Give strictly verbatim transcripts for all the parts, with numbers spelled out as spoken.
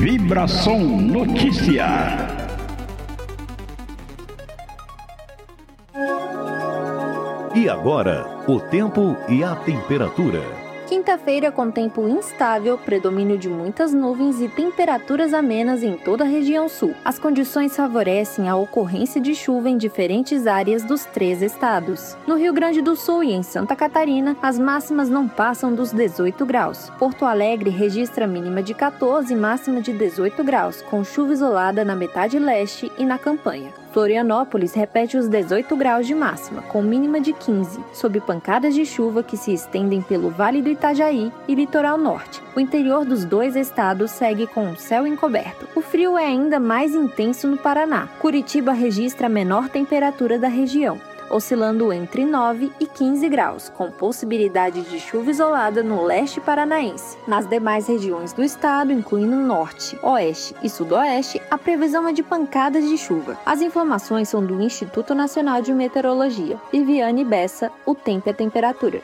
Vibração Notícia. E agora, o tempo e a temperatura. Quinta-feira com tempo instável, predomínio de muitas nuvens e temperaturas amenas em toda a região sul. As condições favorecem a ocorrência de chuva em diferentes áreas dos três estados. No Rio Grande do Sul e em Santa Catarina, as máximas não passam dos dezoito graus. Porto Alegre registra mínima de quatorze e máxima de dezoito graus, com chuva isolada na metade leste e na campanha. Florianópolis repete os dezoito graus de máxima, com mínima de quinze, sob pancadas de chuva que se estendem pelo Vale do Itajaí e Litoral Norte. O interior dos dois estados segue com o céu encoberto. O frio é ainda mais intenso no Paraná. Curitiba registra a menor temperatura da região, oscilando entre nove e quinze graus, com possibilidade de chuva isolada no leste paranaense. Nas demais regiões do estado, incluindo norte, oeste e sudoeste, a previsão é de pancadas de chuva. As informações são do Instituto Nacional de Meteorologia. Viviane Bessa, o tempo e a temperatura.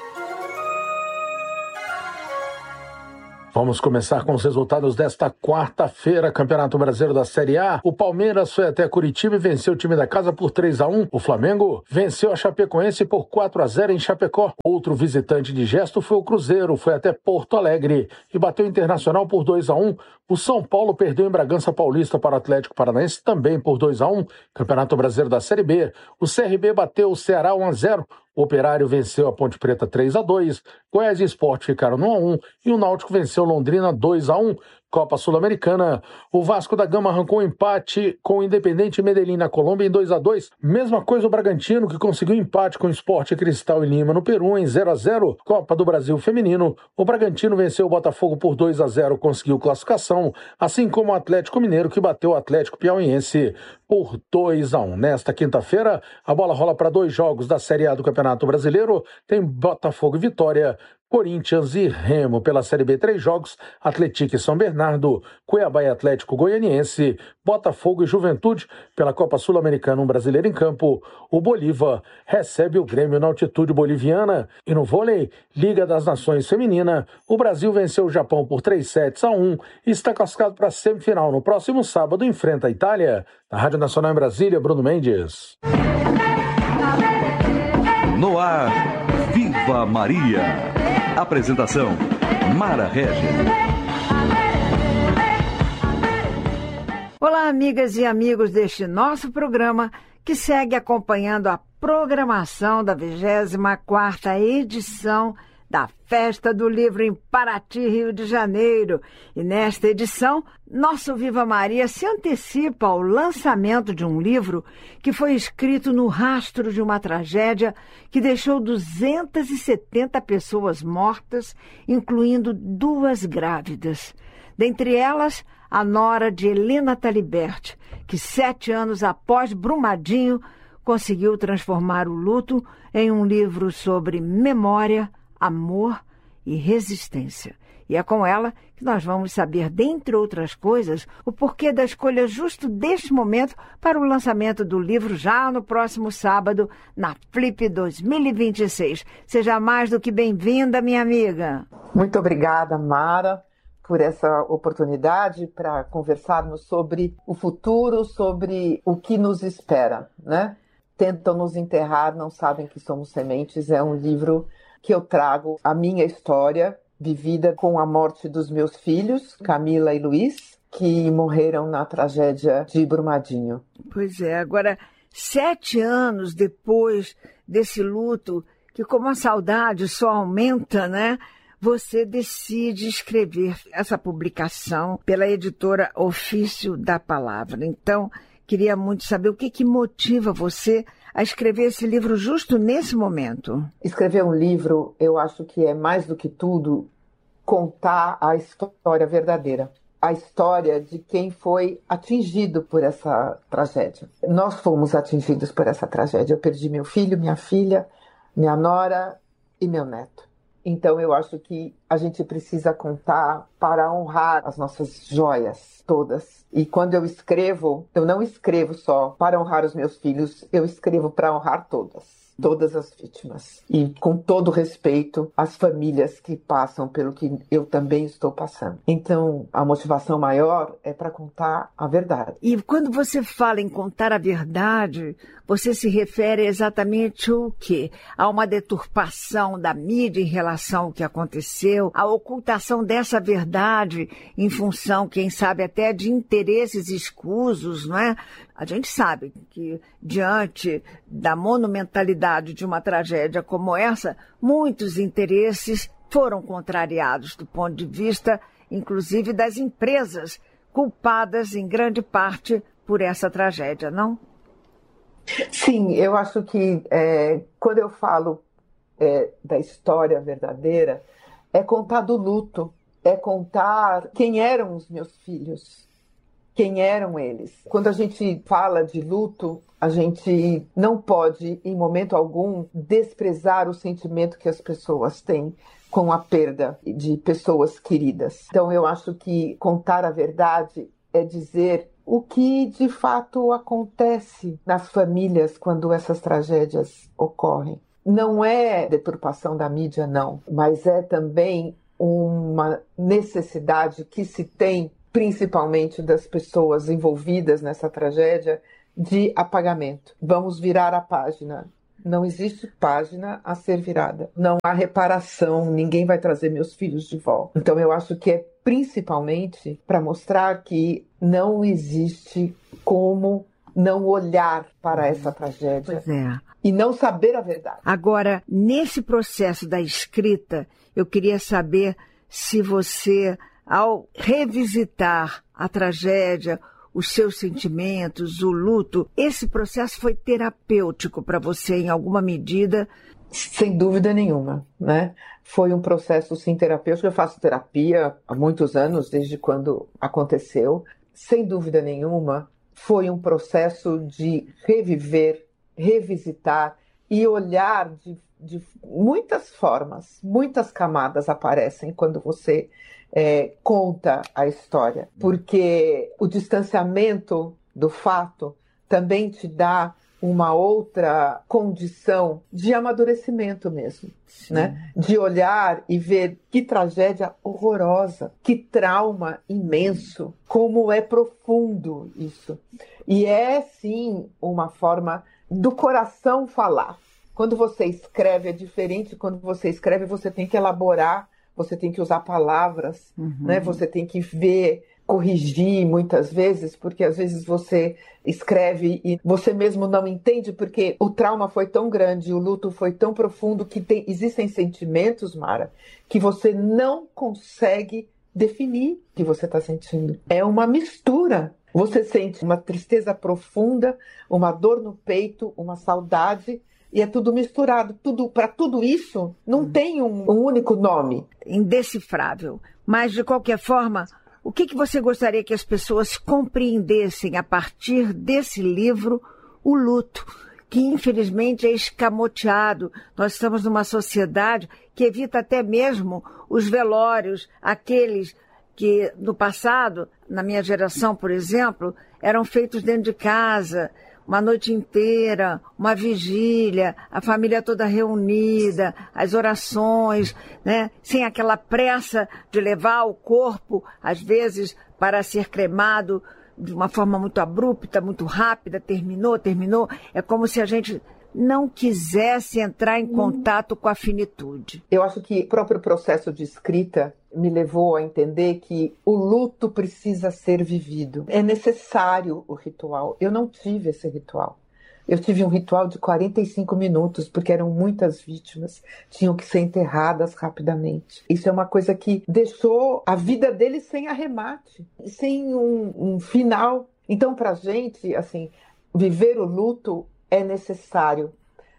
Vamos começar com os resultados desta quarta-feira, Campeonato Brasileiro da Série A. O Palmeiras foi até Curitiba e venceu o time da casa por três a um. O Flamengo venceu a Chapecoense por quatro a zero em Chapecó. Outro visitante de gesto foi o Cruzeiro, foi até Porto Alegre e bateu o Internacional por dois a um. O São Paulo perdeu em Bragança Paulista para o Atlético Paranaense também por dois a um. Campeonato Brasileiro da Série B. O C R B bateu o Ceará um a zero. O Operário venceu a Ponte Preta três a dois, Goiás e Sport ficaram no um a um e o Náutico venceu Londrina dois a um. Copa Sul-Americana, o Vasco da Gama arrancou um empate com o Independente Medellín na Colômbia em dois a dois. Mesma coisa o Bragantino, que conseguiu empate com o Sport Cristal e Lima no Peru em zero a zero. Copa do Brasil Feminino, o Bragantino venceu o Botafogo por dois a zero, conseguiu classificação, assim como o Atlético Mineiro, que bateu o Atlético Piauiense por dois a um. Nesta quinta-feira, a bola rola para dois jogos da Série A do Campeonato Brasileiro. Tem Botafogo e Vitória, Corinthians e Remo. Pela Série B, três jogos, Atlético e São Bernardo, Cuiabá e Atlético Goianiense, Botafogo e Juventude. Pela Copa Sul-Americana, um brasileiro em campo, o Bolívar recebe o Grêmio na altitude boliviana. E no vôlei, Liga das Nações Feminina, o Brasil venceu o Japão por três sets a um e está classificado para a semifinal. No próximo sábado, enfrenta a Itália. Na Rádio Nacional em Brasília, Bruno Mendes. No ar, Viva Maria. Apresentação, Mara Regis. Olá, amigas e amigos deste nosso programa, que segue acompanhando a programação da vigésima quarta edição da Festa do Livro em Paraty, Rio de Janeiro. E nesta edição, nosso Viva Maria se antecipa ao lançamento de um livro que foi escrito no rastro de uma tragédia que deixou duzentas e setenta pessoas mortas, incluindo duas grávidas. Dentre elas, a nora de Helena Taliberti, que sete anos após Brumadinho conseguiu transformar o luto em um livro sobre memória, amor e resistência. E é com ela que nós vamos saber, dentre outras coisas, o porquê da escolha justo deste momento para o lançamento do livro já no próximo sábado, na Flip dois mil e vinte e seis. Seja mais do que bem-vinda, minha amiga. Muito obrigada, Mara, por essa oportunidade para conversarmos sobre o futuro, sobre o que nos espera, né? Tentam nos enterrar, não sabem que somos sementes. É um livro que eu trago a minha história vivida com a morte dos meus filhos, Camila e Luiz, que morreram na tragédia de Brumadinho. Pois é, agora, sete anos depois desse luto, que como a saudade só aumenta, né? Você decide escrever essa publicação pela editora Ofício da Palavra. Então, queria muito saber o que, que motiva você a escrever esse livro justo nesse momento. Escrever um livro, eu acho que é mais do que tudo contar a história verdadeira. A história de quem foi atingido por essa tragédia. Nós fomos atingidos por essa tragédia. Eu perdi meu filho, minha filha, minha nora e meu neto. Então eu acho que a gente precisa contar para honrar as nossas joias todas. E quando eu escrevo, eu não escrevo só para honrar os meus filhos, eu escrevo para honrar todas. todas as vítimas. E com todo respeito às famílias que passam pelo que eu também estou passando. Então, a motivação maior é para contar a verdade. E quando você fala em contar a verdade, você se refere exatamente ao quê? A uma deturpação da mídia em relação ao que aconteceu, a ocultação dessa verdade em função, quem sabe, até de interesses escusos, não é? A gente sabe que, diante da monumentalidade de uma tragédia como essa, muitos interesses foram contrariados do ponto de vista, inclusive, das empresas culpadas, em grande parte, por essa tragédia, não? Sim, eu acho que é, quando eu falo é, da história verdadeira, é contar do luto, é contar quem eram os meus filhos, quem eram eles. Quando a gente fala de luto, a gente não pode, em momento algum, desprezar o sentimento que as pessoas têm com a perda de pessoas queridas. Então, eu acho que contar a verdade é dizer o que de fato acontece nas famílias quando essas tragédias ocorrem. Não é deturpação da mídia, não, mas é também uma necessidade que se tem, principalmente das pessoas envolvidas nessa tragédia, de apagamento. Vamos virar a página. Não existe página a ser virada. Não há reparação, ninguém vai trazer meus filhos de volta. Então eu acho que é principalmente para mostrar que não existe como não olhar para essa tragédia Pois é. e não saber a verdade. Agora, nesse processo da escrita, eu queria saber se você, ao revisitar a tragédia, os seus sentimentos, o luto, esse processo foi terapêutico para você em alguma medida? Sem dúvida nenhuma, né? Foi um processo, sim, terapêutico. Eu faço terapia há muitos anos, desde quando aconteceu. Sem dúvida nenhuma, foi um processo de reviver, revisitar e olhar de, de muitas formas, muitas camadas aparecem quando você é, conta a história. Porque o distanciamento do fato também te dá uma outra condição de amadurecimento mesmo, né? De olhar e ver que tragédia horrorosa, que trauma imenso, como é profundo isso. E é, sim, uma forma do coração falar. Quando você escreve é diferente, quando você escreve você tem que elaborar, você tem que usar palavras, uhum. né? Você tem que ver, corrigir muitas vezes, porque às vezes você escreve e você mesmo não entende, porque o trauma foi tão grande, o luto foi tão profundo que tem, existem sentimentos, Mara, que você não consegue definir o que você está sentindo. É uma mistura. Você sente uma tristeza profunda, uma dor no peito, uma saudade, e é tudo misturado. Tudo, para tudo isso, não hum. tem um, um único nome. Indecifrável. Mas, de qualquer forma, o que, que você gostaria que as pessoas compreendessem a partir desse livro, o luto, que infelizmente é escamoteado? Nós estamos numa sociedade que evita até mesmo os velórios, aqueles que no passado, na minha geração, por exemplo, eram feitos dentro de casa, uma noite inteira, uma vigília, a família toda reunida, as orações, né? Sem aquela pressa de levar o corpo, às vezes, para ser cremado de uma forma muito abrupta, muito rápida, terminou, terminou. É como se a gente não quisesse entrar em contato com a finitude. Eu acho que o próprio processo de escrita me levou a entender que o luto precisa ser vivido. É necessário o ritual. Eu não tive esse ritual. Eu tive um ritual de quarenta e cinco minutos, porque eram muitas vítimas, tinham que ser enterradas rapidamente. Isso é uma coisa que deixou a vida deles sem arremate, sem um, um final. Então, pra gente, assim, viver o luto é necessário.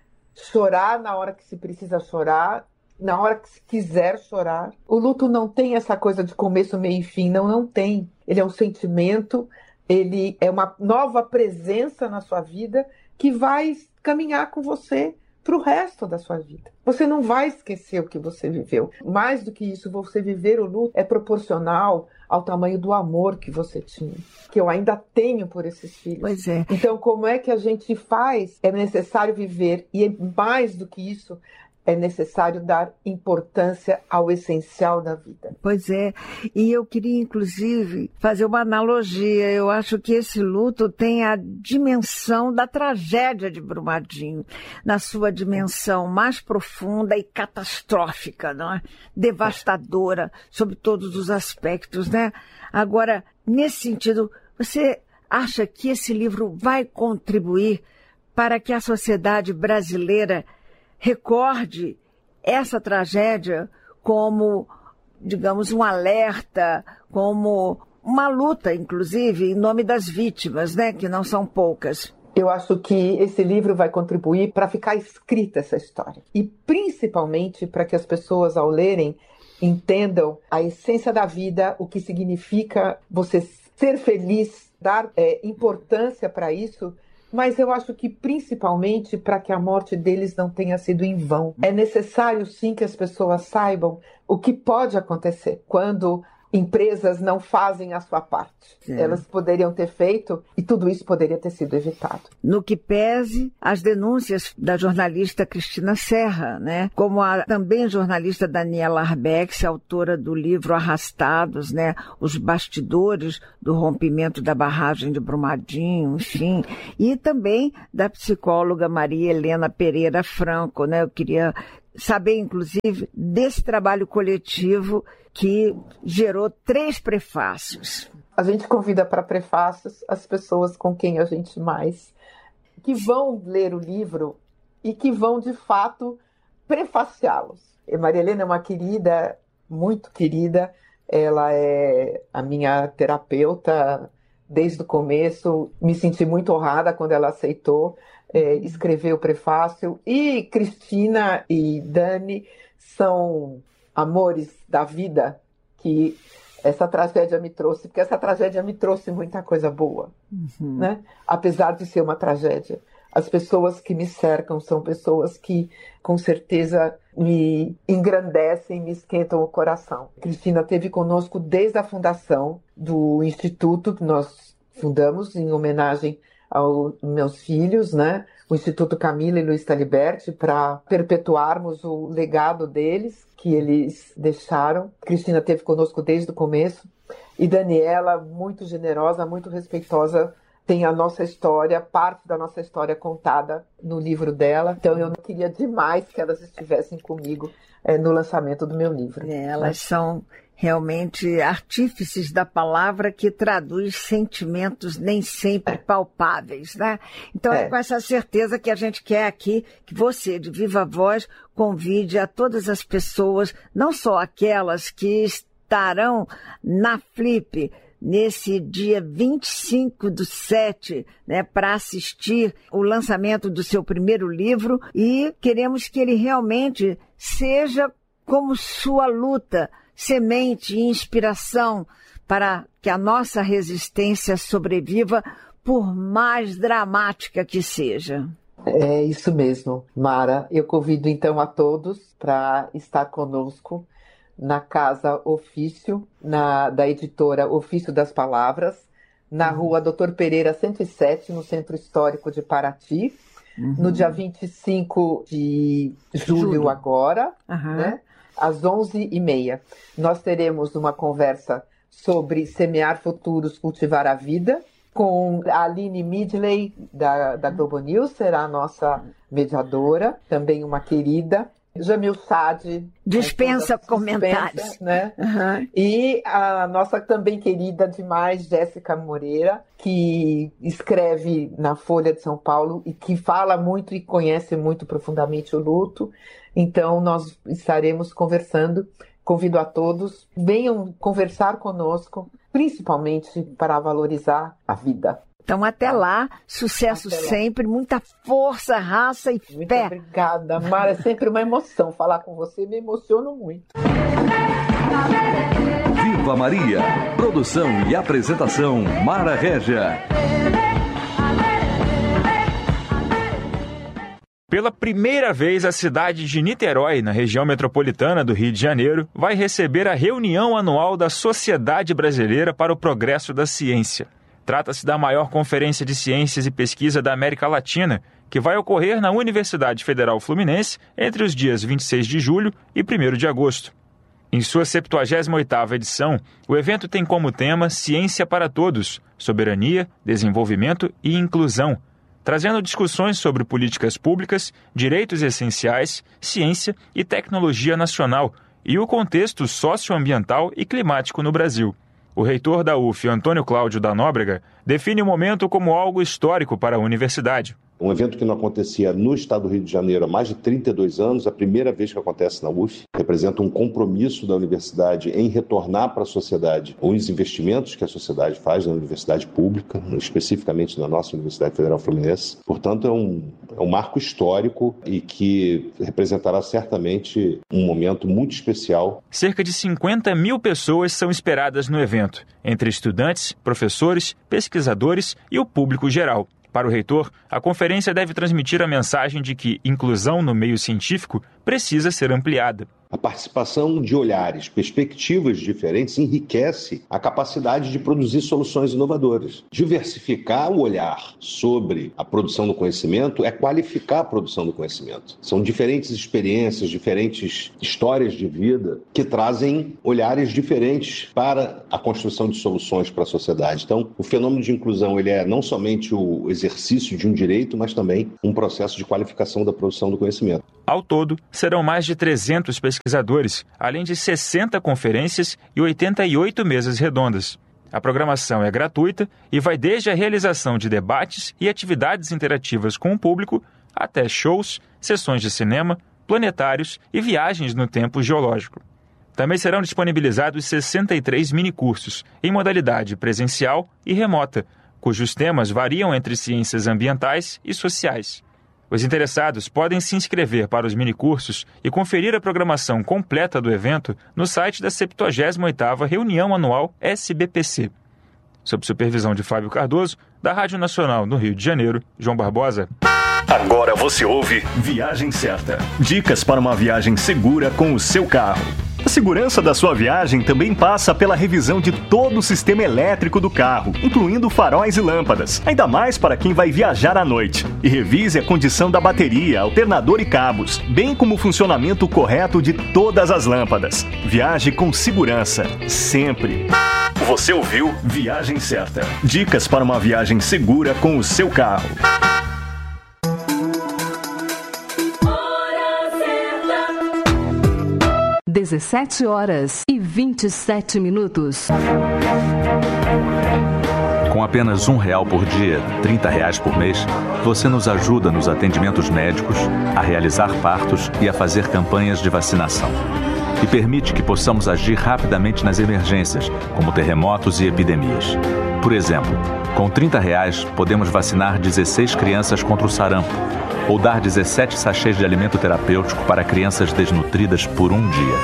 Chorar na hora que se precisa chorar, na hora que se quiser chorar. O luto não tem essa coisa de começo, meio e fim. Não, não tem. Ele é um sentimento, ele é uma nova presença na sua vida que vai caminhar com você para o resto da sua vida. Você não vai esquecer o que você viveu. Mais do que isso, você viver o luto é proporcional ao tamanho do amor que você tinha, que eu ainda tenho por esses filhos. Pois é. Então, como é que a gente faz? É necessário viver, e mais do que isso, é necessário dar importância ao essencial da vida. Pois é, e eu queria inclusive fazer uma analogia. Eu acho que esse luto tem a dimensão da tragédia de Brumadinho, na sua dimensão mais profunda e catastrófica, não é? Devastadora, sob todos os aspectos, né? Agora, nesse sentido, você acha que esse livro vai contribuir para que a sociedade brasileira recorde essa tragédia como, digamos, um alerta, como uma luta, inclusive, em nome das vítimas, né, que não são poucas? Eu acho que esse livro vai contribuir para ficar escrita essa história. E principalmente para que as pessoas, ao lerem, entendam a essência da vida, o que significa você ser feliz, dar é, importância para isso. Mas eu acho que principalmente para que a morte deles não tenha sido em vão. É necessário sim que as pessoas saibam o que pode acontecer quando empresas não fazem a sua parte. Sim. Elas poderiam ter feito e tudo isso poderia ter sido evitado. No que pese as denúncias da jornalista Cristina Serra, né? Como a também jornalista Daniela Arbex, autora do livro Arrastados, né? Os bastidores do rompimento da barragem de Brumadinho, enfim. E também da psicóloga Maria Helena Pereira Franco, né? Eu queria saber, inclusive, desse trabalho coletivo que gerou três prefácios. A gente convida para prefácios as pessoas com quem a gente mais, que vão ler o livro e que vão, de fato, prefaciá-los. E Maria Helena é uma querida, muito querida, ela é a minha terapeuta desde o começo, me senti muito honrada quando ela aceitou é, escrever o prefácio. E Cristina e Dani são amores da vida que essa tragédia me trouxe, porque essa tragédia me trouxe muita coisa boa, uhum. né? Apesar de ser uma tragédia. As pessoas que me cercam são pessoas que, com certeza, me engrandecem, me esquentam o coração. Cristina esteve conosco desde a fundação do Instituto que nós fundamos em homenagem aos meus filhos, né? O Instituto Camila e Luiz Taliberti, para perpetuarmos o legado deles, que eles deixaram. Cristina esteve conosco desde o começo. E Daniela, muito generosa, muito respeitosa, tem a nossa história, parte da nossa história contada no livro dela. Então eu queria demais que elas estivessem comigo é, no lançamento do meu livro. É, elas são realmente artífices da palavra que traduz sentimentos nem sempre palpáveis, né? Então é. é com essa certeza que a gente quer aqui que você, de viva voz, convide a todas as pessoas, não só aquelas que estarão na Flip nesse dia vinte e cinco do sete, né, para assistir o lançamento do seu primeiro livro, e queremos que ele realmente seja como sua luta, semente e inspiração para que a nossa resistência sobreviva, por mais dramática que seja. É isso mesmo, Mara. Eu convido então a todos para estar conosco na Casa Ofício, na, da editora Ofício das Palavras, na rua Doutor Pereira cento e sete, no Centro Histórico de Paraty, uhum. no dia vinte e cinco de julho, julho. agora, uhum. né? Às onze e meia. Nós teremos uma conversa sobre semear futuros, cultivar a vida, com a Aline Midley, da, da Globo News, será a nossa mediadora, também uma querida. Jamil Saad. Dispensa comentários. Dispensa, né? Uhum. E a nossa também querida demais, Jéssica Moreira, que escreve na Folha de São Paulo e que fala muito e conhece muito profundamente o luto. Então, nós estaremos conversando. Convido a todos, venham conversar conosco, principalmente para valorizar a vida. Então, até lá, sucesso até sempre, lá. Muita força, raça e muito fé. Muito obrigada, Mara. É sempre uma emoção falar com você, me emociono muito. Viva Maria! Produção e apresentação, Mara Régia. Pela primeira vez, a cidade de Niterói, na região metropolitana do Rio de Janeiro, vai receber a reunião anual da Sociedade Brasileira para o Progresso da Ciência. Trata-se da maior conferência de ciências e pesquisa da América Latina, que vai ocorrer na Universidade Federal Fluminense entre os dias vinte e seis de julho e primeiro de agosto. Em sua septuagésima oitava edição, o evento tem como tema Ciência para Todos, Soberania, Desenvolvimento e Inclusão, trazendo discussões sobre políticas públicas, direitos essenciais, ciência e tecnologia nacional e o contexto socioambiental e climático no Brasil. O reitor da U F, Antônio Cláudio da Nóbrega, define o momento como algo histórico para a universidade. Um evento que não acontecia no estado do Rio de Janeiro há mais de trinta e dois anos, a primeira vez que acontece na U F, representa um compromisso da universidade em retornar para a sociedade os investimentos que a sociedade faz na universidade pública, especificamente na nossa Universidade Federal Fluminense. Portanto, é um, é um marco histórico e que representará certamente um momento muito especial. Cerca de cinquenta mil pessoas são esperadas no evento, entre estudantes, professores, pesquisadores e o público geral. Para o reitor, a conferência deve transmitir a mensagem de que inclusão no meio científico precisa ser ampliada. A participação de olhares, perspectivas diferentes enriquece a capacidade de produzir soluções inovadoras. Diversificar o olhar sobre a produção do conhecimento é qualificar a produção do conhecimento. São diferentes experiências, diferentes histórias de vida que trazem olhares diferentes para a construção de soluções para a sociedade. Então, o fenômeno de inclusão ele é não somente o exercício de um direito, mas também um processo de qualificação da produção do conhecimento. Ao todo, serão mais de trezentos pesquisadores, além de sessenta conferências e oitenta e oito mesas redondas. A programação é gratuita e vai desde a realização de debates e atividades interativas com o público até shows, sessões de cinema, planetários e viagens no tempo geológico. Também serão disponibilizados sessenta e três minicursos, em modalidade presencial e remota, cujos temas variam entre ciências ambientais e sociais. Os interessados podem se inscrever para os minicursos e conferir a programação completa do evento no site da septuagésima oitava Reunião Anual S B P C. Sob supervisão de Fábio Cardoso, da Rádio Nacional no Rio de Janeiro, João Barbosa. Agora você ouve Viagem Certa. Dicas para uma viagem segura com o seu carro. A segurança da sua viagem também passa pela revisão de todo o sistema elétrico do carro, incluindo faróis e lâmpadas, ainda mais para quem vai viajar à noite. E revise a condição da bateria, alternador e cabos, bem como o funcionamento correto de todas as lâmpadas. Viaje com segurança, sempre. Você ouviu Viagem Certa. Dicas para uma viagem segura com o seu carro. dezessete horas e vinte e sete minutos. Com apenas um real por dia, trinta reais por mês, você nos ajuda nos atendimentos médicos, a realizar partos e a fazer campanhas de vacinação. E permite que possamos agir rapidamente nas emergências, como terremotos e epidemias. Por exemplo, com trinta reais podemos vacinar dezesseis crianças contra o sarampo, ou dar dezessete sachês de alimento terapêutico para crianças desnutridas por um dia.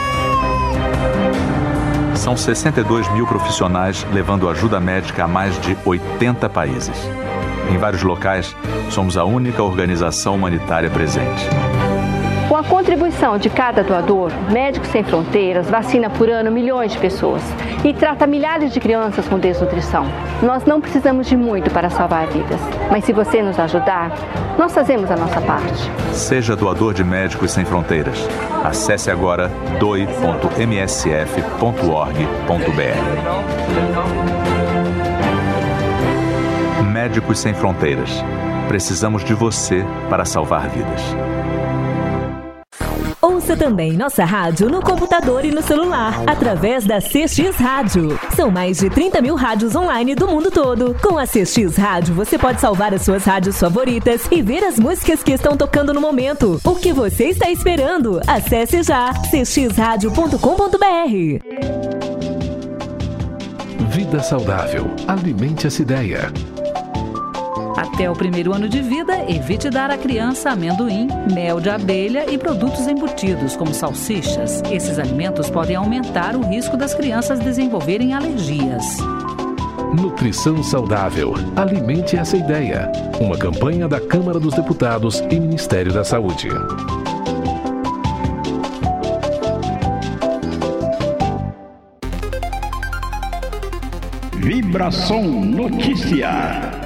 São sessenta e dois mil profissionais levando ajuda médica a mais de oitenta países. Em vários locais, somos a única organização humanitária presente. Com a contribuição de cada doador, Médicos Sem Fronteiras vacina por ano milhões de pessoas e trata milhares de crianças com desnutrição. Nós não precisamos de muito para salvar vidas, mas se você nos ajudar, nós fazemos a nossa parte. Seja doador de Médicos Sem Fronteiras. Acesse agora doe ponto m s f ponto org ponto b r. Médicos Sem Fronteiras. Precisamos de você para salvar vidas. Ouça também nossa rádio no computador e no celular, através da C X Rádio. São mais de trinta mil rádios online do mundo todo. Com a C X Rádio, você pode salvar as suas rádios favoritas e ver as músicas que estão tocando no momento. O que você está esperando? Acesse já c x rádio ponto com ponto b r. Vida saudável. Alimente essa ideia. Até o primeiro ano de vida, evite dar à criança amendoim, mel de abelha e produtos embutidos, como salsichas. Esses alimentos podem aumentar o risco das crianças desenvolverem alergias. Nutrição saudável. Alimente essa ideia. Uma campanha da Câmara dos Deputados e Ministério da Saúde. Vibração Notícia.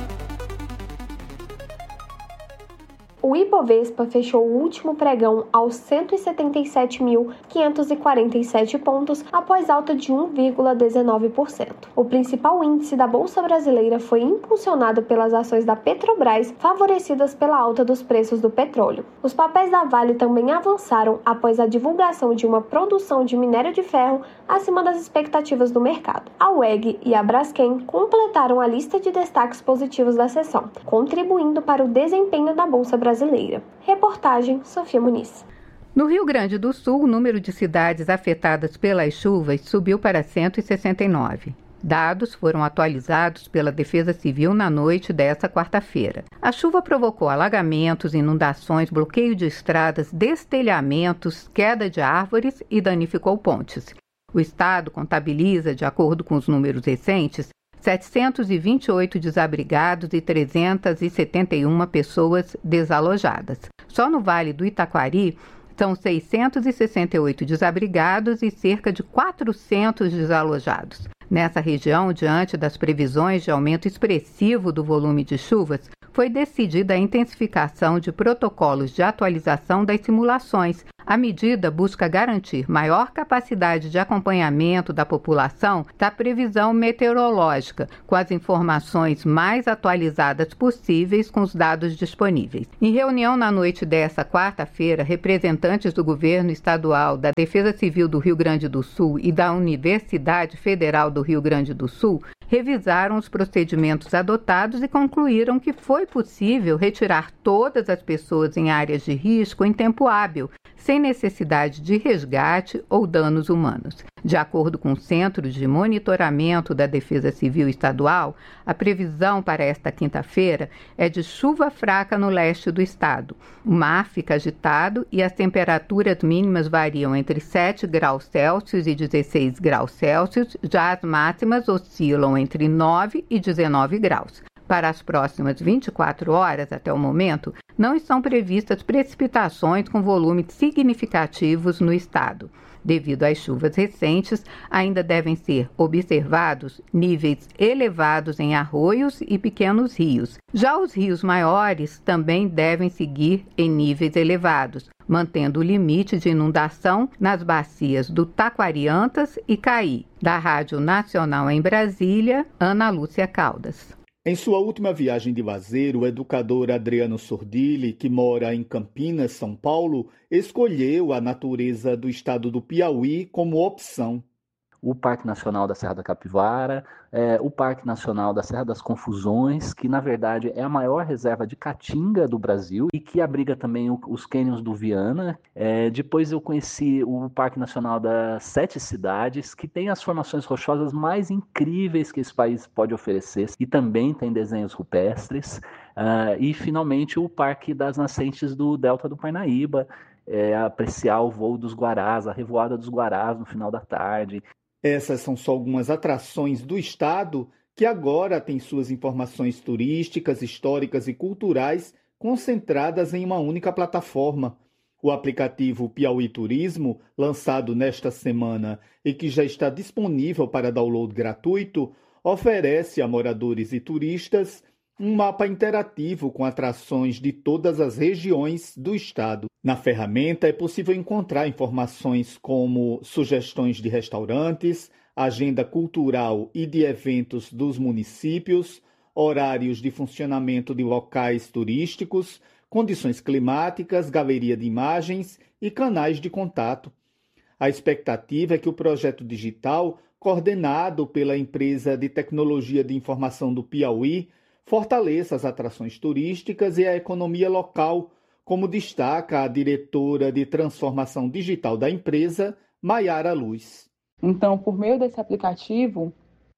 O Ibovespa fechou o último pregão aos cento e setenta e sete mil, quinhentos e quarenta e sete pontos, após alta de um vírgula dezenove por cento. O principal índice da Bolsa Brasileira foi impulsionado pelas ações da Petrobras, favorecidas pela alta dos preços do petróleo. Os papéis da Vale também avançaram após a divulgação de uma produção de minério de ferro acima das expectativas do mercado. A U E G e a Braskem completaram a lista de destaques positivos da sessão, contribuindo para o desempenho da Bolsa Brasileira. Reportagem Sofia Muniz. No Rio Grande do Sul, o número de cidades afetadas pelas chuvas subiu para cento e sessenta e nove. Dados foram atualizados pela Defesa Civil na noite desta quarta-feira. A chuva provocou alagamentos, inundações, bloqueio de estradas, destelhamentos, queda de árvores e danificou pontes. O estado contabiliza, de acordo com os números recentes, setecentos e vinte e oito desabrigados e trezentas e setenta e uma pessoas desalojadas. Só no Vale do Itaquari, são seiscentos e sessenta e oito desabrigados e cerca de quatrocentos desalojados. Nessa região, diante das previsões de aumento expressivo do volume de chuvas, foi decidida a intensificação de protocolos de atualização das simulações. A medida busca garantir maior capacidade de acompanhamento da população da previsão meteorológica, com as informações mais atualizadas possíveis com os dados disponíveis. Em reunião na noite desta quarta-feira, representantes do governo estadual, da Defesa Civil do Rio Grande do Sul e da Universidade Federal do Rio Grande do Sul revisaram os procedimentos adotados e concluíram que foi possível retirar todas as pessoas em áreas de risco em tempo hábil, sem necessidade de resgate ou danos humanos. De acordo com o Centro de Monitoramento da Defesa Civil Estadual, a previsão para esta quinta-feira é de chuva fraca no leste do estado. O mar fica agitado e as temperaturas mínimas variam entre sete graus Celsius e dezesseis graus Celsius, já as máximas oscilam entre nove e dezenove graus. Para as próximas vinte e quatro horas, até o momento, não estão previstas precipitações com volumes significativos no estado. Devido às chuvas recentes, ainda devem ser observados níveis elevados em arroios e pequenos rios. Já os rios maiores também devem seguir em níveis elevados, mantendo o limite de inundação nas bacias do Taquariantas e Caí. Da Rádio Nacional em Brasília, Ana Lúcia Caldas. Em sua última viagem de lazer, o educador Adriano Sordilli, que mora em Campinas, São Paulo, escolheu a natureza do estado do Piauí como opção. O Parque Nacional da Serra da Capivara, é, o Parque Nacional da Serra das Confusões, que na verdade é a maior reserva de caatinga do Brasil e que abriga também o, os cânions do Viana. É, depois eu conheci o Parque Nacional das Sete Cidades, que tem as formações rochosas mais incríveis que esse país pode oferecer e também tem desenhos rupestres. Uh, e finalmente o Parque das Nascentes do Delta do Parnaíba, é, apreciar o voo dos guarás, a revoada dos guarás no final da tarde. Essas são só algumas atrações do estado que agora têm suas informações turísticas, históricas e culturais concentradas em uma única plataforma. O aplicativo Piauí Turismo, lançado nesta semana e que já está disponível para download gratuito, oferece a moradores e turistas um mapa interativo com atrações de todas as regiões do estado. Na ferramenta é possível encontrar informações como sugestões de restaurantes, agenda cultural e de eventos dos municípios, horários de funcionamento de locais turísticos, condições climáticas, galeria de imagens e canais de contato. A expectativa é que o projeto digital, coordenado pela empresa de tecnologia de informação do Piauí, fortaleça as atrações turísticas e a economia local, como destaca a diretora de transformação digital da empresa, Maiara Luz. Então, por meio desse aplicativo,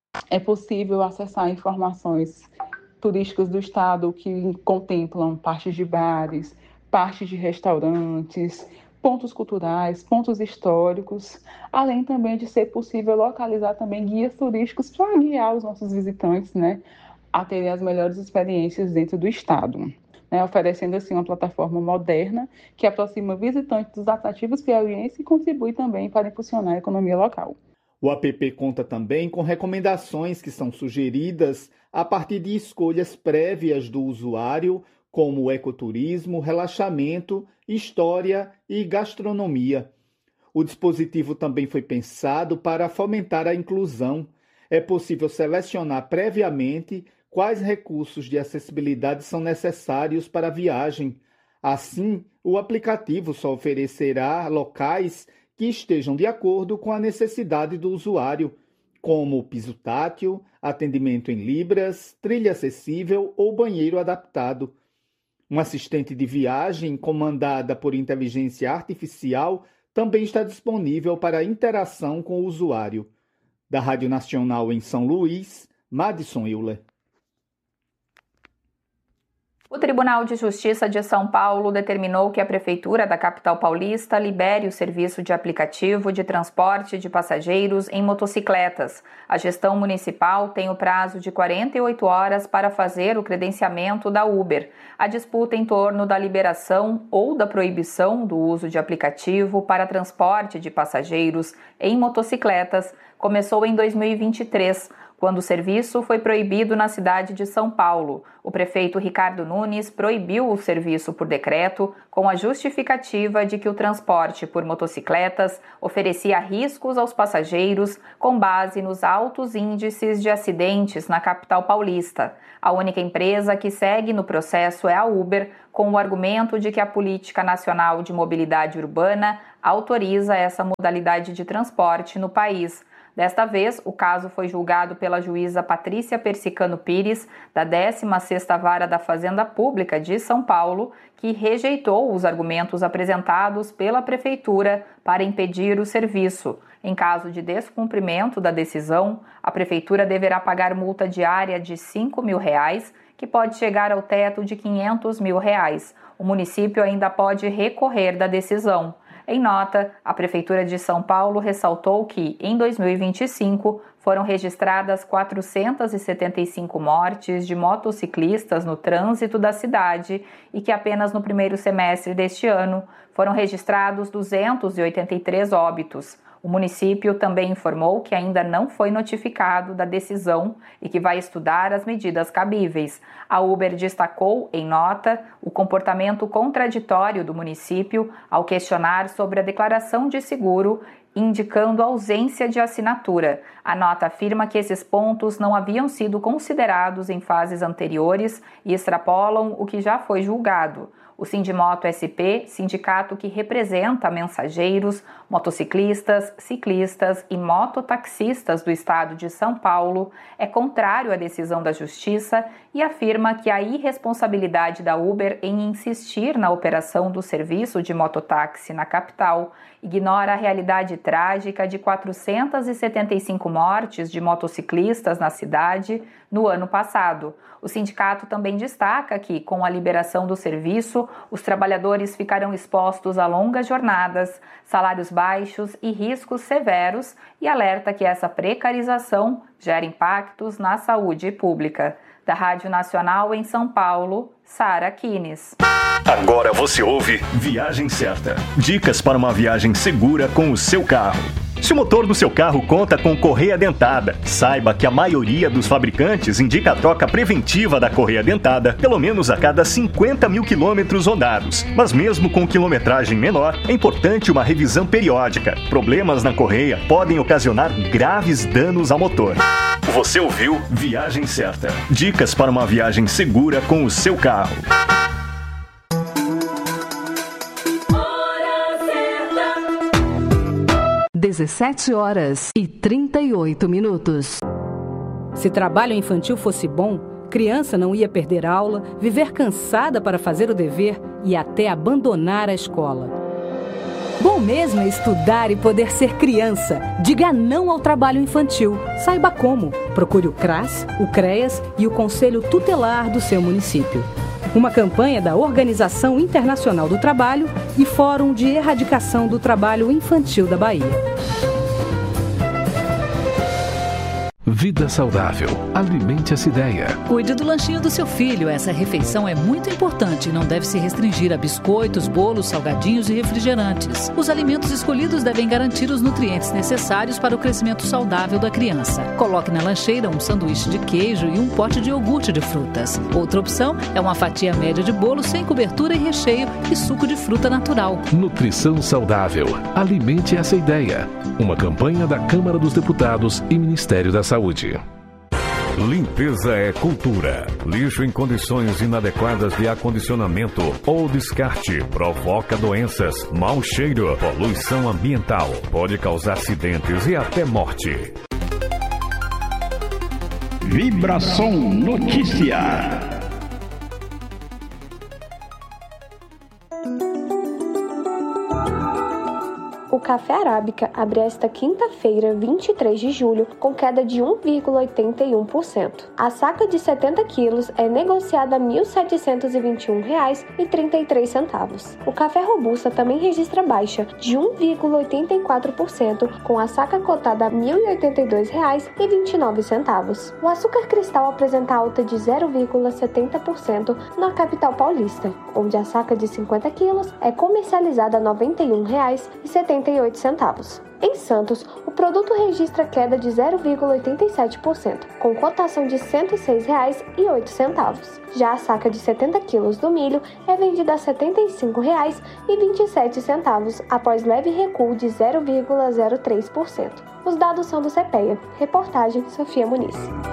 é possível acessar informações turísticas do estado que contemplam partes de bares, partes de restaurantes, pontos culturais, pontos históricos, além também de ser possível localizar também guias turísticos para guiar os nossos visitantes, né, a terem as melhores experiências dentro do estado, né, oferecendo assim uma plataforma moderna que aproxima visitantes dos atrativos piauienses e contribui também para impulsionar a economia local. O app conta também com recomendações que são sugeridas a partir de escolhas prévias do usuário, como ecoturismo, relaxamento, história e gastronomia. O dispositivo também foi pensado para fomentar a inclusão. É possível selecionar previamente quais recursos de acessibilidade são necessários para a viagem. Assim, o aplicativo só oferecerá locais que estejam de acordo com a necessidade do usuário, como piso tátil, atendimento em libras, trilha acessível ou banheiro adaptado. Um assistente de viagem comandada por inteligência artificial também está disponível para interação com o usuário. Da Rádio Nacional em São Luís, Madison Euler. O Tribunal de Justiça de São Paulo determinou que a Prefeitura da capital paulista libere o serviço de aplicativo de transporte de passageiros em motocicletas. A gestão municipal tem o prazo de quarenta e oito horas para fazer o credenciamento da Uber. A disputa em torno da liberação ou da proibição do uso de aplicativo para transporte de passageiros em motocicletas começou em dois mil e vinte e três, quando o serviço foi proibido na cidade de São Paulo. O prefeito Ricardo Nunes proibiu o serviço por decreto com a justificativa de que o transporte por motocicletas oferecia riscos aos passageiros com base nos altos índices de acidentes na capital paulista. A única empresa que segue no processo é a Uber, com o argumento de que a Política Nacional de Mobilidade Urbana autoriza essa modalidade de transporte no país. Desta vez, o caso foi julgado pela juíza Patrícia Persicano Pires, da décima sexta Vara da Fazenda Pública de São Paulo, que rejeitou os argumentos apresentados pela Prefeitura para impedir o serviço. Em caso de descumprimento da decisão, a Prefeitura deverá pagar multa diária de cinco mil reais, que pode chegar ao teto de quinhentos mil reais. O município ainda pode recorrer da decisão. Em nota, a Prefeitura de São Paulo ressaltou que, em dois mil e vinte e cinco, foram registradas quatrocentas e setenta e cinco mortes de motociclistas no trânsito da cidade e que apenas no primeiro semestre deste ano foram registrados duzentos e oitenta e três óbitos. O município também informou que ainda não foi notificado da decisão e que vai estudar as medidas cabíveis. A Uber destacou, em nota, o comportamento contraditório do município ao questionar sobre a declaração de seguro, indicando ausência de assinatura. A nota afirma que esses pontos não haviam sido considerados em fases anteriores e extrapolam o que já foi julgado. O Sindimoto S P, sindicato que representa mensageiros, motociclistas, ciclistas e mototaxistas do estado de São Paulo, é contrário à decisão da Justiça e afirma que a irresponsabilidade da Uber em insistir na operação do serviço de mototáxi na capital ignora a realidade trágica de quatrocentas e setenta e cinco mortes de motociclistas na cidade no ano passado. O sindicato também destaca que, com a liberação do serviço, os trabalhadores ficarão expostos a longas jornadas, salários baixos e riscos severos e alerta que essa precarização gera impactos na saúde pública. Da Rádio Nacional em São Paulo, Sara Kines. Agora você ouve Viagem Certa. Dicas para uma viagem segura com o seu carro. Se o motor do seu carro conta com correia dentada, saiba que a maioria dos fabricantes indica a troca preventiva da correia dentada pelo menos a cada cinquenta mil quilômetros rodados. Mas mesmo com quilometragem menor, é importante uma revisão periódica. Problemas na correia podem ocasionar graves danos ao motor. Você ouviu Viagem Certa. Dicas para uma viagem segura com o seu carro. dezessete horas e trinta e oito minutos. Se trabalho infantil fosse bom, criança não ia perder aula, viver cansada para fazer o dever e até abandonar a escola. Bom mesmo é estudar e poder ser criança. Diga não ao trabalho infantil. Saiba como. Procure o CRAS, o CREAS e o Conselho Tutelar do seu município. uma campanha da Organização Internacional do Trabalho e Fórum de Erradicação do Trabalho Infantil da Bahia. Vida saudável. Alimente essa ideia. Cuide do lanchinho do seu filho. Essa refeição é muito importante e não deve se restringir a biscoitos, bolos, salgadinhos e refrigerantes. Os alimentos escolhidos devem garantir os nutrientes necessários para o crescimento saudável da criança. Coloque na lancheira um sanduíche de queijo e um pote de iogurte de frutas. Outra opção é uma fatia média de bolo sem cobertura e recheio e suco de fruta natural. Nutrição saudável. Alimente essa ideia. Uma campanha da Câmara dos Deputados e Ministério da Saúde. Limpeza é cultura. Lixo em condições inadequadas de acondicionamento ou descarte provoca doenças, mau cheiro, poluição ambiental, pode causar acidentes e até morte. Vibração Notícia. O café arábica abre esta quinta-feira, vinte e três de julho, com queda de um vírgula oitenta e um por cento. A saca de setenta quilos é negociada a mil setecentos e vinte e um reais e trinta e três centavos. O café robusta também registra baixa de um vírgula oitenta e quatro por cento, com a saca cotada a mil e oitenta e dois reais e vinte e nove centavos. O açúcar cristal apresenta alta de zero vírgula setenta por cento na capital paulista, onde a saca de cinquenta quilos é comercializada a noventa e um reais e setenta e oito centavos. Em Santos, o produto registra queda de zero vírgula oitenta e sete por cento, com cotação de cento e seis reais e oito centavos. Já a saca de setenta quilos do milho é vendida a setenta e cinco reais e vinte e sete centavos, após leve recuo de zero vírgula zero três por cento. Os dados são do CEPEA. Reportagem Sofia Muniz.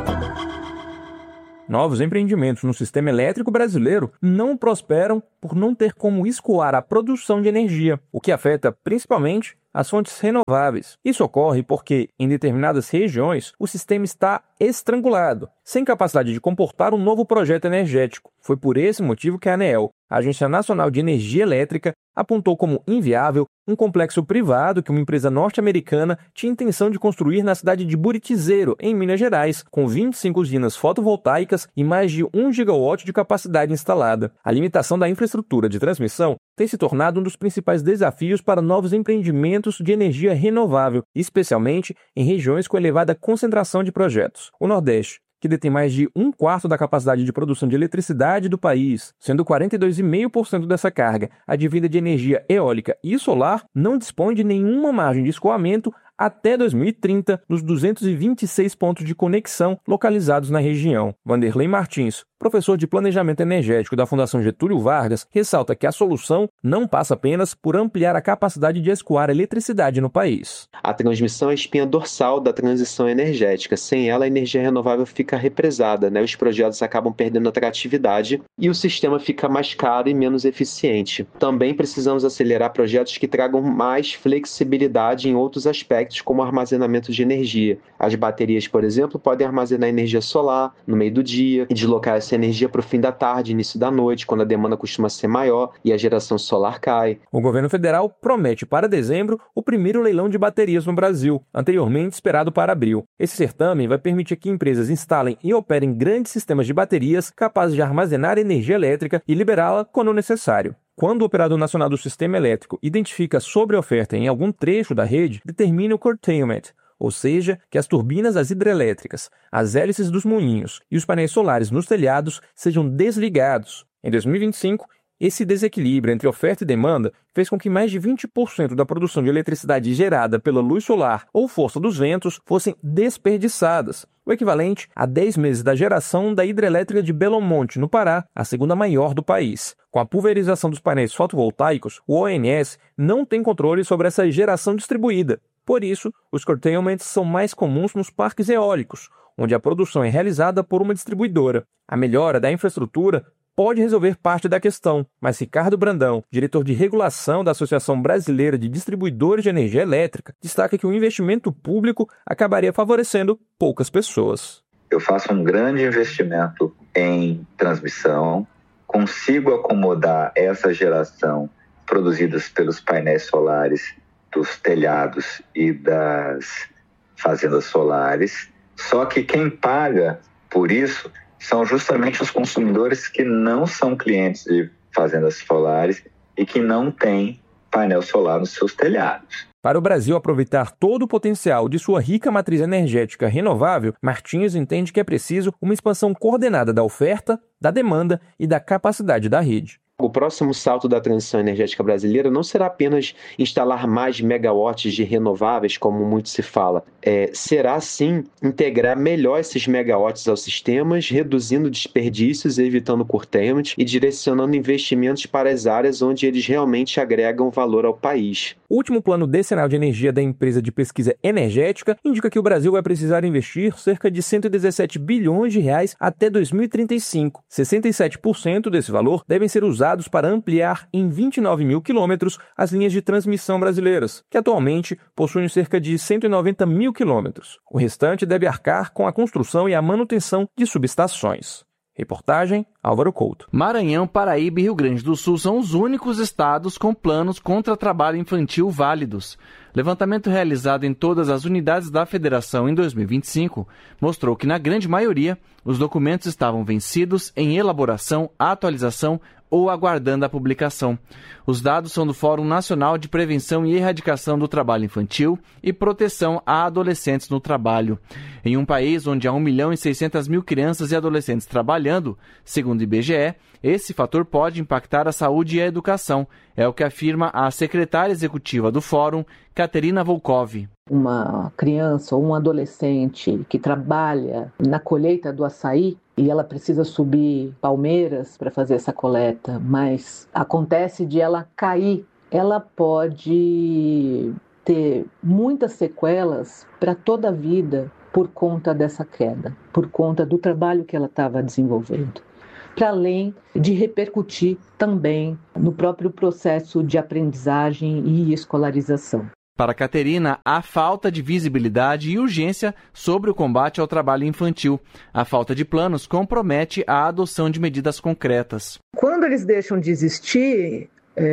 Novos empreendimentos no sistema elétrico brasileiro não prosperam por não ter como escoar a produção de energia, o que afeta principalmente as fontes renováveis. Isso ocorre porque, em determinadas regiões, o sistema está estrangulado, sem capacidade de comportar um novo projeto energético. Foi por esse motivo que a ANEEL, a Agência Nacional de Energia Elétrica, apontou como inviável um complexo privado que uma empresa norte-americana tinha intenção de construir na cidade de Buritizeiro, em Minas Gerais, com vinte e cinco usinas fotovoltaicas e mais de um gigawatt de capacidade instalada. A limitação da infraestrutura de transmissão tem se tornado um dos principais desafios para novos empreendimentos de energia renovável, especialmente em regiões com elevada concentração de projetos. O Nordeste, que detém mais de um quarto da capacidade de produção de eletricidade do país, sendo quarenta e dois vírgula cinco por cento dessa carga advinda de energia eólica e solar, não dispõe de nenhuma margem de escoamento até dois mil e trinta nos duzentos e vinte e seis pontos de conexão localizados na região. Vanderlei Martins, professor de Planejamento Energético da Fundação Getúlio Vargas, ressalta que a solução não passa apenas por ampliar a capacidade de escoar eletricidade no país. A transmissão é a espinha dorsal da transição energética. Sem ela, a energia renovável fica represada, né? Os projetos acabam perdendo atratividade e o sistema fica mais caro e menos eficiente. Também precisamos acelerar projetos que tragam mais flexibilidade em outros aspectos, como armazenamento de energia. As baterias, por exemplo, podem armazenar energia solar no meio do dia e deslocar essa energia para o fim da tarde, início da noite, quando a demanda costuma ser maior e a geração solar cai. O governo federal promete para dezembro o primeiro leilão de baterias no Brasil, anteriormente esperado para abril. Esse certame vai permitir que empresas instalem e operem grandes sistemas de baterias capazes de armazenar energia elétrica e liberá-la quando necessário. Quando o Operador Nacional do Sistema Elétrico identifica sobreoferta em algum trecho da rede, determina o curtailment, ou seja, que as turbinas das hidrelétricas, as hélices dos moinhos e os painéis solares nos telhados sejam desligados. Em dois mil e vinte e cinco, esse desequilíbrio entre oferta e demanda fez com que mais de vinte por cento da produção de eletricidade gerada pela luz solar ou força dos ventos fossem desperdiçadas, o equivalente a dez meses da geração da hidrelétrica de Belo Monte, no Pará, a segunda maior do país. Com a pulverização dos painéis fotovoltaicos, o O N S não tem controle sobre essa geração distribuída. Por isso, os curtailments são mais comuns nos parques eólicos, onde a produção é realizada por uma distribuidora. A melhora da infraestrutura pode resolver parte da questão, mas Ricardo Brandão, diretor de regulação da Associação Brasileira de Distribuidores de Energia Elétrica, destaca que o investimento público acabaria favorecendo poucas pessoas. Eu faço um grande investimento em transmissão, consigo acomodar essa geração produzida pelos painéis solares dos telhados e das fazendas solares, só que quem paga por isso são justamente os consumidores que não são clientes de fazendas solares e que não têm painel solar nos seus telhados. Para o Brasil aproveitar todo o potencial de sua rica matriz energética renovável, Martins entende que é preciso uma expansão coordenada da oferta, da demanda e da capacidade da rede. O próximo salto da transição energética brasileira não será apenas instalar mais megawatts de renováveis, como muito se fala. É, será, sim, integrar melhor esses megawatts aos sistemas, reduzindo desperdícios, evitando curtailment e direcionando investimentos para as áreas onde eles realmente agregam valor ao país. O último plano decenal de energia da empresa de pesquisa energética indica que o Brasil vai precisar investir cerca de cento e dezessete bilhões de reais até dois mil e trinta e cinco. sessenta e sete por cento desse valor devem ser usados para ampliar em vinte e nove mil quilômetros as linhas de transmissão brasileiras, que atualmente possuem cerca de cento e noventa mil quilômetros. O restante deve arcar com a construção e a manutenção de subestações. Reportagem Álvaro Couto. Maranhão, Paraíba e Rio Grande do Sul são os únicos estados com planos contra trabalho infantil válidos. Levantamento realizado em todas as unidades da federação em dois mil e vinte e cinco mostrou que, na grande maioria, os documentos estavam vencidos, em elaboração, atualização ou aguardando a publicação. Os dados são do Fórum Nacional de Prevenção e Erradicação do Trabalho Infantil e Proteção a Adolescentes no Trabalho. Em um país onde há um milhão e seiscentas mil crianças e adolescentes trabalhando, segundo o I B G E, esse fator pode impactar a saúde e a educação, é o que afirma a secretária executiva do Fórum, Katerina Volkov. Uma criança ou um adolescente que trabalha na colheita do açaí e ela precisa subir palmeiras para fazer essa coleta, mas acontece de ela cair, ela pode ter muitas sequelas para toda a vida por conta dessa queda, por conta do trabalho que ela estava desenvolvendo, para além de repercutir também no próprio processo de aprendizagem e escolarização. Para Caterina, há falta de visibilidade e urgência sobre o combate ao trabalho infantil. A falta de planos compromete a adoção de medidas concretas. Quando eles deixam de existir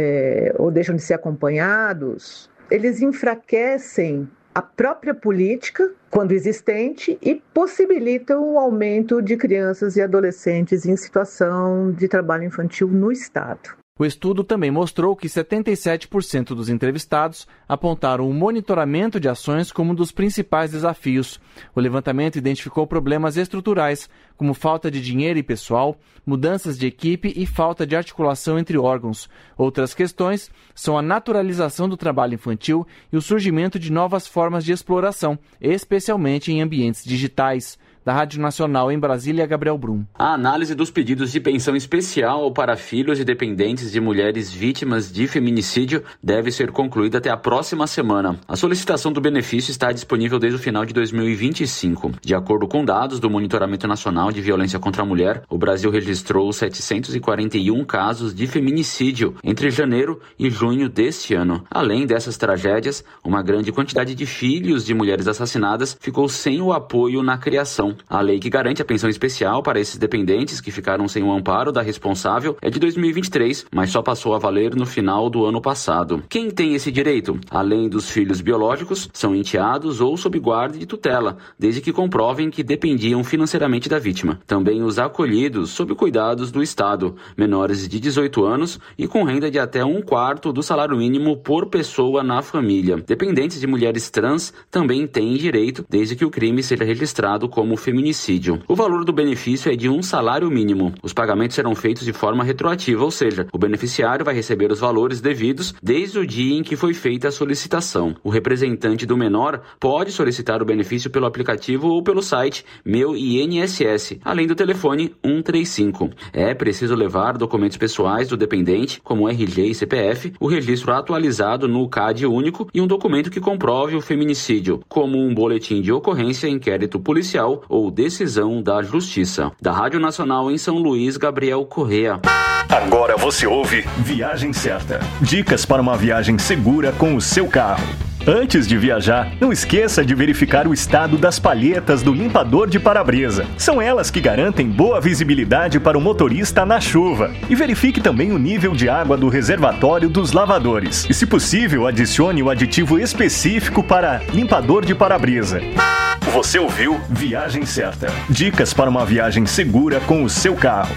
é, ou deixam de ser acompanhados, eles enfraquecem a própria política, quando existente, e possibilitam o aumento de crianças e adolescentes em situação de trabalho infantil no Estado. O estudo também mostrou que setenta e sete por cento dos entrevistados apontaram o monitoramento de ações como um dos principais desafios. O levantamento identificou problemas estruturais, como falta de dinheiro e pessoal, mudanças de equipe e falta de articulação entre órgãos. Outras questões são a naturalização do trabalho infantil e o surgimento de novas formas de exploração, especialmente em ambientes digitais. Da Rádio Nacional em Brasília, Gabriel Brum. A análise dos pedidos de pensão especial para filhos e dependentes de mulheres vítimas de feminicídio deve ser concluída até a próxima semana. A solicitação do benefício está disponível desde o final de dois mil e vinte e cinco. De acordo com dados do Monitoramento Nacional de Violência contra a Mulher, o Brasil registrou setecentos e quarenta e um casos de feminicídio entre janeiro e junho deste ano. Além dessas tragédias, uma grande quantidade de filhos de mulheres assassinadas ficou sem o apoio na criação. A lei que garante a pensão especial para esses dependentes que ficaram sem o amparo da responsável é de dois mil e vinte e três, mas só passou a valer no final do ano passado. Quem tem esse direito? Além dos filhos biológicos, são enteados ou sob guarda de tutela, desde que comprovem que dependiam financeiramente da vítima. Também os acolhidos sob cuidados do Estado, menores de dezoito anos e com renda de até um quarto do salário mínimo por pessoa na família. Dependentes de mulheres trans também têm direito, desde que o crime seja registrado como feminicídio. O valor do benefício é de um salário mínimo. Os pagamentos serão feitos de forma retroativa, ou seja, o beneficiário vai receber os valores devidos desde o dia em que foi feita a solicitação. O representante do menor pode solicitar o benefício pelo aplicativo ou pelo site Meu I N S S, além do telefone um três cinco. É preciso levar documentos pessoais do dependente, como R G e C P F, o registro atualizado no C A D único e um documento que comprove o feminicídio, como um boletim de ocorrência, inquérito policial ou decisão da Justiça. Da Rádio Nacional em São Luís, Gabriel Correa. Agora você ouve Viagem Certa. Dicas para uma viagem segura com o seu carro. Antes de viajar, não esqueça de verificar o estado das palhetas do limpador de para-brisa. São elas que garantem boa visibilidade para o motorista na chuva. E verifique também o nível de água do reservatório dos lavadores. E, se possível, adicione o aditivo específico para limpador de para-brisa. Você ouviu Viagem Certa. Dicas para uma viagem segura com o seu carro.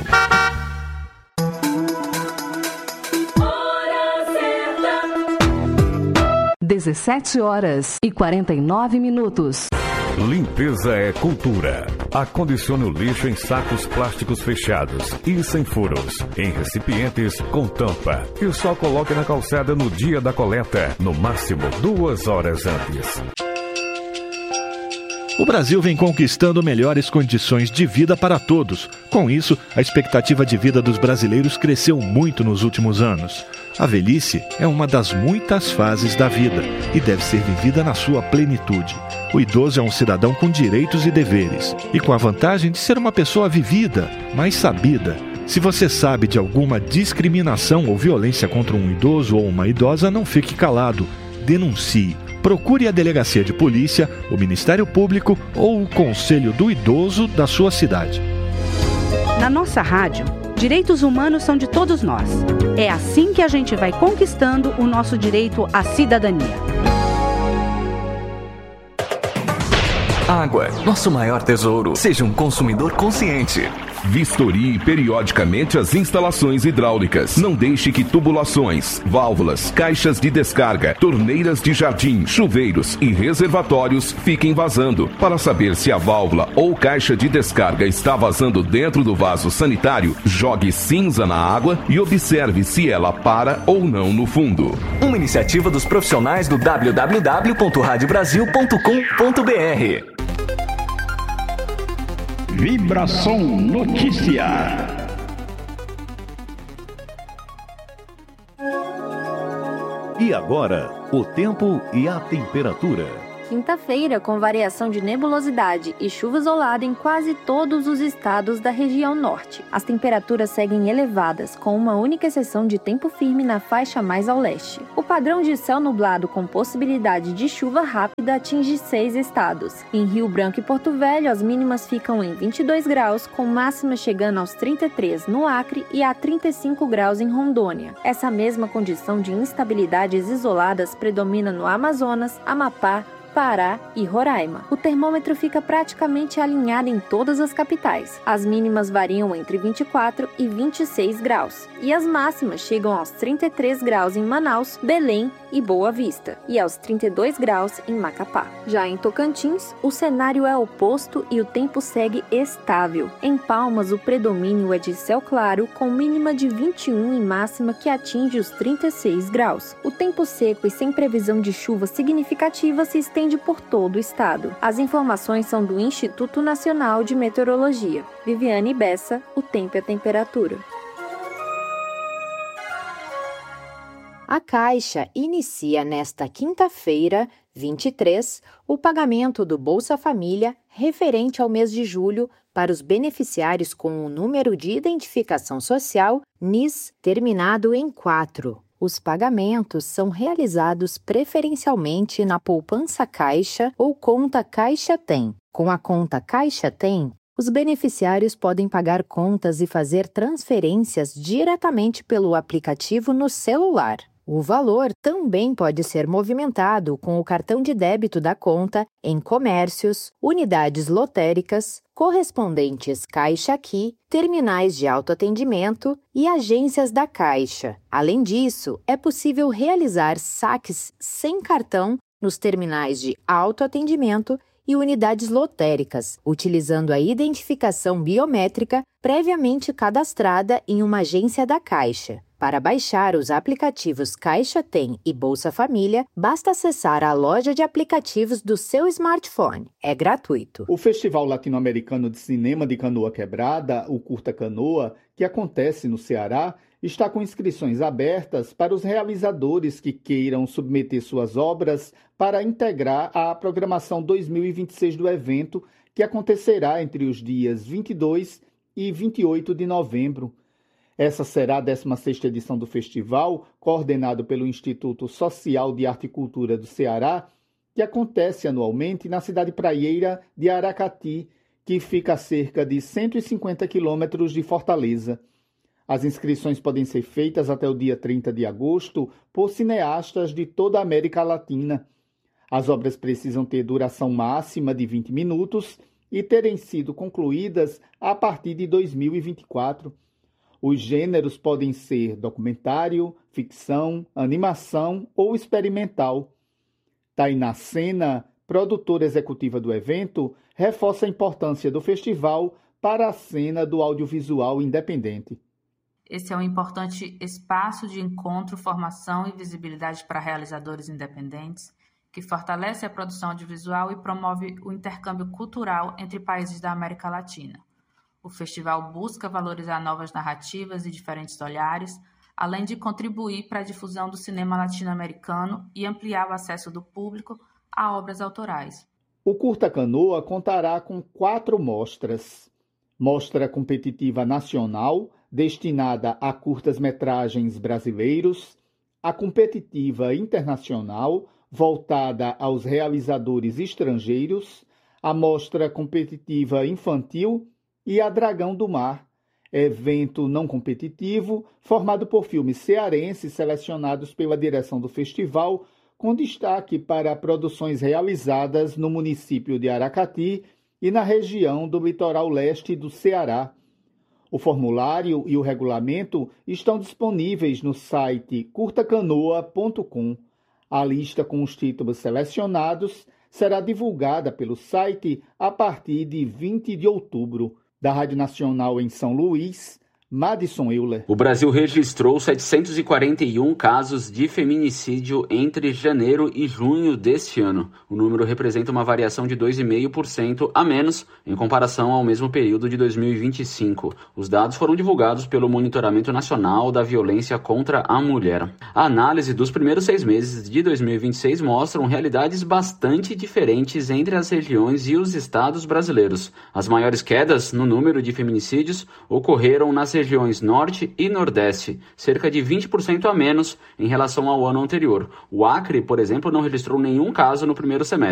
dezessete horas e quarenta e nove minutos. Limpeza é cultura. Acondicione o lixo em sacos plásticos fechados e sem furos, em recipientes com tampa. E só coloque na calçada no dia da coleta, no máximo duas horas antes. O Brasil vem conquistando melhores condições de vida para todos. Com isso, a expectativa de vida dos brasileiros cresceu muito nos últimos anos. A velhice é uma das muitas fases da vida e deve ser vivida na sua plenitude. O idoso é um cidadão com direitos e deveres e com a vantagem de ser uma pessoa vivida, mais sabida. Se você sabe de alguma discriminação ou violência contra um idoso ou uma idosa, não fique calado. Denuncie. Procure a delegacia de polícia, o Ministério Público ou o Conselho do Idoso da sua cidade. Na nossa rádio, direitos humanos são de todos nós. É assim que a gente vai conquistando o nosso direito à cidadania. Água, nosso maior tesouro. Seja um consumidor consciente. Vistorie periodicamente as instalações hidráulicas. Não deixe que tubulações, válvulas, caixas de descarga, torneiras de jardim, chuveiros e reservatórios fiquem vazando. Para saber se a válvula ou caixa de descarga está vazando dentro do vaso sanitário, jogue cinza na água e observe se ela para ou não no fundo. Uma iniciativa dos profissionais do w w w ponto rádio brasil ponto com ponto b r. Vibração Notícia. E agora, o tempo e a temperatura. Quinta-feira, com variação de nebulosidade e chuva isolada em quase todos os estados da região norte. As temperaturas seguem elevadas, com uma única exceção de tempo firme na faixa mais ao leste. O padrão de céu nublado com possibilidade de chuva rápida atinge seis estados. Em Rio Branco e Porto Velho, as mínimas ficam em vinte e dois graus, com máxima chegando aos trinta e três no Acre e a trinta e cinco graus em Rondônia. Essa mesma condição de instabilidades isoladas predomina no Amazonas, Amapá, Pará e Roraima. O termômetro fica praticamente alinhado em todas as capitais. As mínimas variam entre vinte e quatro e vinte e seis graus. E as máximas chegam aos trinta e três graus em Manaus, Belém e Boa Vista. E aos trinta e dois graus em Macapá. Já em Tocantins, o cenário é oposto e o tempo segue estável. Em Palmas, o predomínio é de céu claro, com mínima de vinte e um e máxima que atinge os trinta e seis graus. O tempo seco e sem previsão de chuva significativa se estende por todo o estado. As informações são do Instituto Nacional de Meteorologia. Viviane Bessa, o tempo e a temperatura. A Caixa inicia nesta quinta-feira, vinte e três, o pagamento do Bolsa Família referente ao mês de julho para os beneficiários com o número de identificação social N I S terminado em quatro. Os pagamentos são realizados preferencialmente na poupança Caixa ou conta Caixa Tem. Com a conta Caixa Tem, os beneficiários podem pagar contas e fazer transferências diretamente pelo aplicativo no celular. O valor também pode ser movimentado com o cartão de débito da conta em comércios, unidades lotéricas, correspondentes Caixa Aqui, terminais de autoatendimento e agências da Caixa. Além disso, é possível realizar saques sem cartão nos terminais de autoatendimento e unidades lotéricas, utilizando a identificação biométrica previamente cadastrada em uma agência da Caixa. Para baixar os aplicativos Caixa Tem e Bolsa Família, basta acessar a loja de aplicativos do seu smartphone. É gratuito. O Festival Latino-Americano de Cinema de Canoa Quebrada, o Curta Canoa, que acontece no Ceará, está com inscrições abertas para os realizadores que queiram submeter suas obras para integrar a programação dois mil e vinte e seis do evento, que acontecerá entre os dias vinte e dois e vinte e oito de novembro. Essa será a décima sexta edição do festival, coordenado pelo Instituto Social de Arte e Cultura do Ceará, que acontece anualmente na cidade praieira de Aracati, que fica a cerca de cento e cinquenta quilômetros de Fortaleza. As inscrições podem ser feitas até o dia trinta de agosto por cineastas de toda a América Latina. As obras precisam ter duração máxima de vinte minutos e terem sido concluídas a partir de dois mil e vinte e quatro. Os gêneros podem ser documentário, ficção, animação ou experimental. Tainá Sena, produtora executiva do evento, reforça a importância do festival para a cena do audiovisual independente. Esse é um importante espaço de encontro, formação e visibilidade para realizadores independentes, que fortalece a produção audiovisual e promove o intercâmbio cultural entre países da América Latina. O festival busca valorizar novas narrativas e diferentes olhares, além de contribuir para a difusão do cinema latino-americano e ampliar o acesso do público a obras autorais. O Curta Canoa contará com quatro mostras. Mostra competitiva nacional, destinada a curtas-metragens brasileiros, a competitiva internacional, voltada aos realizadores estrangeiros, a mostra competitiva infantil e a Dragão do Mar, evento não competitivo formado por filmes cearenses selecionados pela direção do festival, com destaque para produções realizadas no município de Aracati e na região do litoral leste do Ceará. O formulário e o regulamento estão disponíveis no site curta canoa ponto com. A lista com os títulos selecionados será divulgada pelo site a partir de vinte de outubro. Da Rádio Nacional em São Luís, Madison Euler. O Brasil registrou setecentos e quarenta e um casos de feminicídio entre janeiro e junho deste ano. O número representa uma variação de dois vírgula cinco por cento a menos em comparação ao mesmo período de dois mil e vinte e cinco. Os dados foram divulgados pelo Monitoramento Nacional da Violência contra a Mulher. A análise dos primeiros seis meses de dois mil e vinte e seis mostram realidades bastante diferentes entre as regiões e os estados brasileiros. As maiores quedas no número de feminicídios ocorreram nas regiões Norte e Nordeste, cerca de vinte por cento a menos em relação ao ano anterior. O Acre, por exemplo, não registrou nenhum caso no primeiro semestre.